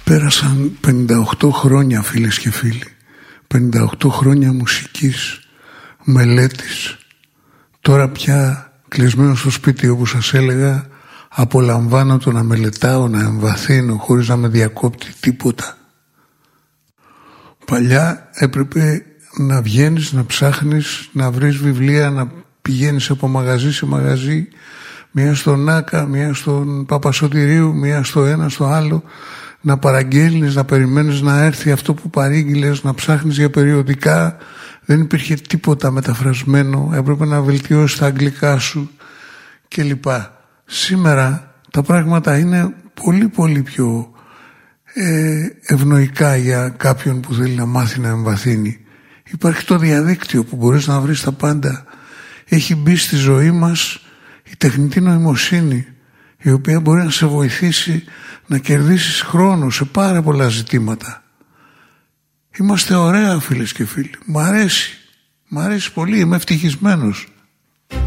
Πέρασαν 58 χρόνια, φίλες και φίλοι. 58 χρόνια μουσικής, μελέτης. Τώρα πια κλεισμένο στο σπίτι, όπως σας έλεγα, απολαμβάνω το να μελετάω, να εμβαθύνω χωρίς να με διακόπτει τίποτα. Παλιά έπρεπε να βγαίνεις, να ψάχνεις, να βρεις βιβλία, να πηγαίνεις από μαγαζί σε μαγαζί, μία στον Άκα, μία στον Παπασωτηρίου, μία στο ένα, στο άλλο, να παραγγέλνεις, να περιμένεις να έρθει αυτό που παρήγγειλες, να ψάχνεις για περιοδικά. Δεν υπήρχε τίποτα μεταφρασμένο, έπρεπε να βελτιώσεις τα αγγλικά σου κλπ. Σήμερα τα πράγματα είναι πολύ πολύ πιο ευνοϊκά για κάποιον που θέλει να μάθει να εμβαθύνει. Υπάρχει το διαδίκτυο που μπορείς να βρεις τα πάντα. Έχει μπει στη ζωή μας η τεχνητή νοημοσύνη, η οποία μπορεί να σε βοηθήσει να κερδίσεις χρόνο σε πάρα πολλά ζητήματα. Είμαστε ωραία, φίλες και φίλοι. Μ' αρέσει πολύ, είμαι ευτυχισμένος.